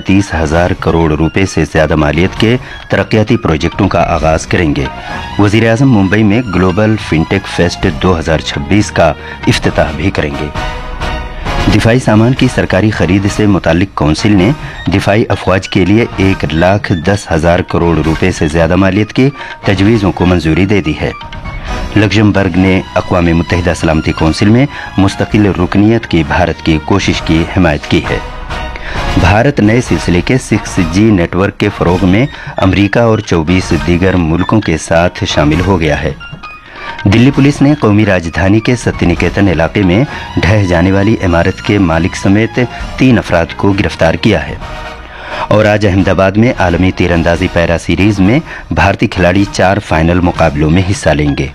35,000 करोड़ रुपए से ज्यादा मालियत के तरक्याती प्रोजेक्टों का आगाज करेंगे। वजीर आजम मुंबई में ग्लोबल फिनटेक फेस्ट 2026 का इफ्तिताह भी करेंगे। दिफाई सामान की सरकारी खरीद से मुतालिक कौंसिल ने दिफाई अफवाज के लिए 1,10,000 करोड़ रुपए से ज्यादा मालियत की तजवीज़ों को मंजूरी दे दी है। लग्जमबर्ग ने अक़वाम मुत्तहिदा सलामती कौंसिल में मुस्तकिल रुकनियत की भारत की कोशिश की हिमायत की है। भारत नए सिलसिले के 6G नेटवर्क के फ़रोग़ में अमरीका और 24 दीगर मुल्कों के साथ शामिल हो गया है। दिल्ली पुलिस ने कौमी राजधानी के सत्यनिकेतन इलाके में ढह जाने वाली इमारत के मालिक समेत 3 अफराद को गिरफ्तार किया है। और आज अहमदाबाद में आलमी तीरंदाजी पैरा सीरीज में भारतीय खिलाड़ी 4 फाइनल मुकाबलों में हिस्सा लेंगे।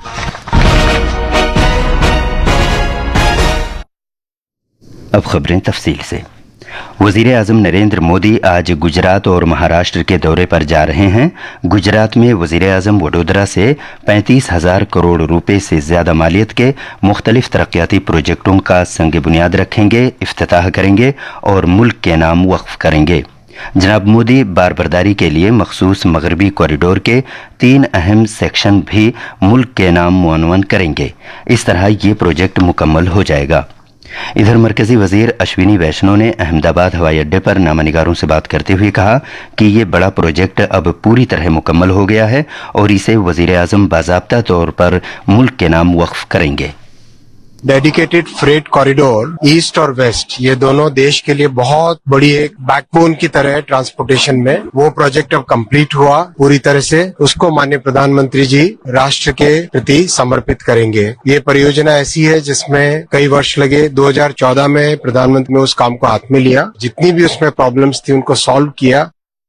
अब खबरें तफसील से। वजीर आजम नरेंद्र मोदी आज गुजरात और महाराष्ट्र के दौरे पर जा रहे हैं। गुजरात में वजीर आजम वडोदरा से 35,000 करोड़ रुपए से ज्यादा मालियत के मुख्तलिफ तरक्याती प्रोजेक्टों का संग बुनियाद रखेंगे, इफ्तिताह करेंगे और मुल्क के नाम वक्फ करेंगे। जनाब मोदी बारबरदारी के लिए मखसूस मगरबी कॉरिडोर के 3 अहम सेक्शन भी मुल्क के नाम मुअन्वन करेंगे। इस तरह ये प्रोजेक्ट मुकम्मल हो जाएगा। इधर मरकजी वजीर अश्विनी वैष्णव ने अहमदाबाद हवाई अड्डे पर नामानिगारों से बात करते हुए कहा कि ये बड़ा प्रोजेक्ट अब पूरी तरह मुकम्मल हो गया है और इसे वजीर आजम बाज़ाब्ता तौर पर मुल्क के नाम वक्फ करेंगे। डेडिकेटेड फ्रेट कॉरिडोर ईस्ट और वेस्ट, ये दोनों देश के लिए बहुत बड़ी एक बैकबोन की तरह है ट्रांसपोर्टेशन में। वो प्रोजेक्ट अब कंप्लीट हुआ पूरी तरह से, उसको माननीय प्रधानमंत्री जी राष्ट्र के प्रति समर्पित करेंगे। ये परियोजना ऐसी है जिसमें कई वर्ष लगे। 2014 में प्रधानमंत्री ने उस काम को हाथ में लिया, जितनी भी उसमें प्रॉब्लम्स थी उनको सॉल्व किया।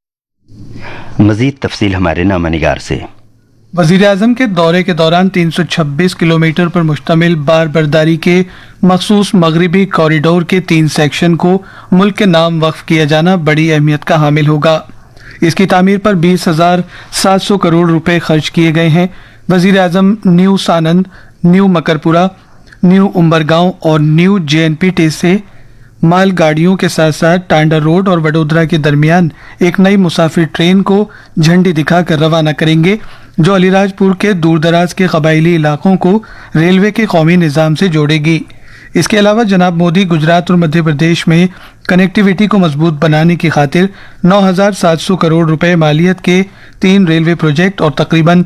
मजीद तफसील हमारे नामानिगार से। वजीर आजम के दौरे के दौरान 326 किलोमीटर पर मुश्तमिल बारबरदारी के मखसूस मगरबी कॉरिडोर के 3 सेक्शन को मुल्क के नाम वक्फ किया जाना बड़ी अहमियत का हामिल होगा। इसकी तामीर पर 20,700 करोड़ रुपए खर्च किए गए हैं। वजीर आजम न्यू सानंद, न्यू मकरपुरा, न्यू उम्बरगांव और न्यू JNPT से माल गाड़ियों के साथ साथ टांडा रोड और वडोदरा के दरमियान एक नई मुसाफिर ट्रेन को झंडी दिखाकर रवाना करेंगे, जो अलीराजपुर के दूरदराज के कबायली इलाकों को रेलवे के कौमी निज़ाम से जोड़ेगी। इसके अलावा जनाब मोदी गुजरात और मध्य प्रदेश में कनेक्टिविटी को मजबूत बनाने की खातिर 9,700 करोड़ रुपए मालियत के 3 रेलवे प्रोजेक्ट और तकरीबन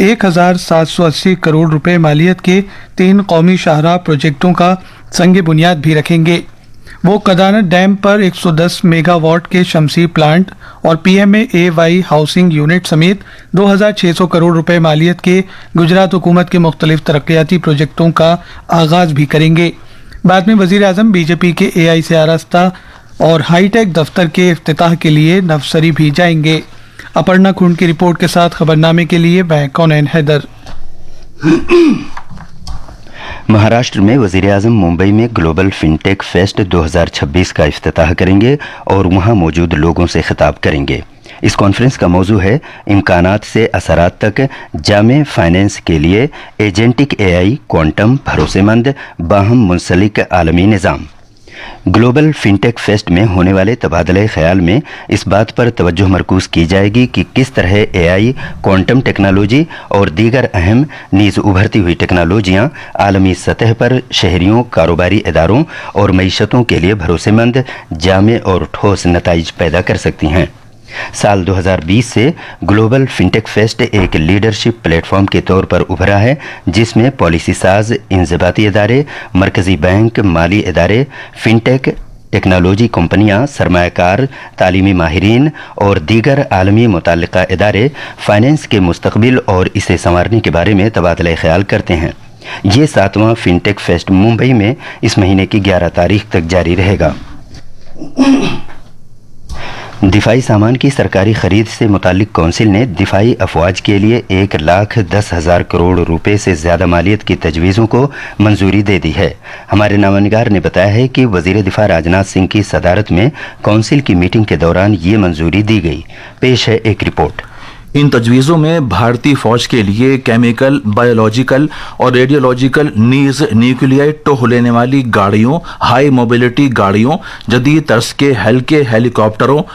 1,780 करोड़ रुपए मालियत के 3 कौमी शाहराह प्रोजेक्टों का संग बुनियाद भी रखेंगे। वो कदाना डैम पर 110 मेगावाट के शमसी प्लांट और PMAY हाउसिंग यूनिट समेत 2,600 करोड़ रुपए मालियत के गुजरात हुकूमत के मुख्तलिफ तरक्याती प्रोजेक्टों का आगाज भी करेंगे। बाद में वजीर आजम बीजेपी के AI से आरास्ता और हाईटेक दफ्तर के इफ्तिताह के लिए नवसरी भी जाएंगे। अपर्णा खुंड की रिपोर्ट के साथ खबरनामे के लिए मैं कौनैन हैदर। महाराष्ट्र में वजीर आजम मुंबई में ग्लोबल फिनटेक फेस्ट 2026 का इफ्तिताह करेंगे और वहां मौजूद लोगों से खिताब करेंगे। इस कॉन्फ्रेंस का मौजू है इम्कानात से असरात तक जामे फाइनेंस के लिए एजेंटिक AI, क्वांटम, भरोसेमंद, बाहम मुंसलिक आलमी निज़ाम। ग्लोबल फिनटेक फेस्ट में होने वाले तबादले ख्याल में इस बात पर तवज्जो मरकूज की जाएगी कि किस तरह AI, क्वांटम टेक्नोलॉजी और दीगर अहम नीज़ उभरती हुई टेक्नोलॉजियाँ आलमी सतह पर शहरियों, कारोबारी इदारों और मईशतों के लिए भरोसेमंद, जामे और ठोस नताइज पैदा कर सकती हैं। साल 2020 से ग्लोबल फिनटेक फेस्ट एक लीडरशिप प्लेटफॉर्म के तौर पर उभरा है, जिसमें पॉलिसी साज, इंज़बाती इदारे, मरकजी बैंक, माली इदारे, फिनटेक टेक्नोलॉजी कंपनियां, सरमायाकार, तालीमी माहिरीन और दीगर आलमी मुताल्लिका इदारे फाइनेंस के मुस्तकबिल और इसे संवारने के बारे में तबादला ख्याल करते हैं। ये 7वां फिनटेक फेस्ट मुंबई में इस महीने की 11 तारीख तक जारी रहेगा। दिफाई सामान की सरकारी खरीद से मुतालिक कौंसिल ने दिफाई अफवाज के लिए 1,10,000 करोड़ रुपए से ज्यादा मालियत की तजवीज़ों को मंजूरी दे दी है। हमारे नामनिगार ने बताया है कि वजीर दिफा राजनाथ सिंह की सदारत में कौंसिल की मीटिंग के दौरान ये मंजूरी दी गई। पेश है एक रिपोर्ट। इन तजवीज़ों में भारतीय फौज के लिए केमिकल, बायोलॉजिकल और रेडियोलॉजिकल नीज, न्यूक्लियर टोह लेने वाली गाड़ियों, हाई मोबिलिटी गाड़ियों, जदीद तर्ज के हल्के हेलीकॉप्टरों